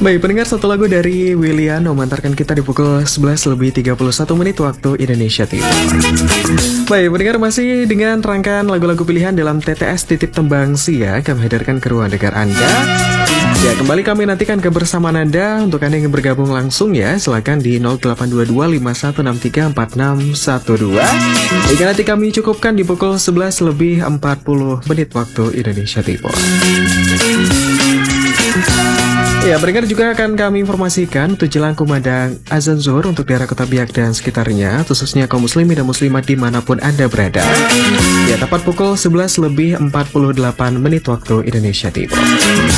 Baik, pendengar, satu lagu dari William memantarkan kita di pukul 11 lebih 31 menit waktu Indonesia Timur. Baik, pendengar, masih dengan rangkaian lagu-lagu pilihan dalam TTS Titip Tembang Sia, kami hadirkan ke ruang dengar Anda. Ya, kembali kami nantikan kebersamaan Anda. Untuk Anda yang bergabung langsung ya, silakan di 082251634612. Hingga nanti kami cukupkan di pukul 11 lebih 40 menit waktu Indonesia Timur. Ya, pendengar, juga akan kami informasikan untuk jelang kumandang azan zuhur untuk daerah Kota Biak dan sekitarnya, khususnya kaum muslimin dan muslimat dimanapun Anda berada. Ya, tepat pukul 11 lebih 48 menit waktu Indonesia Timur.